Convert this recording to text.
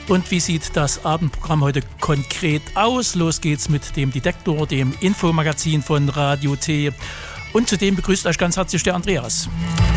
Und wie sieht das Abendprogramm heute konkret aus? Los geht's mit dem Detektor, dem Infomagazin von Radio T. Und zudem begrüßt euch ganz herzlich der Andreas.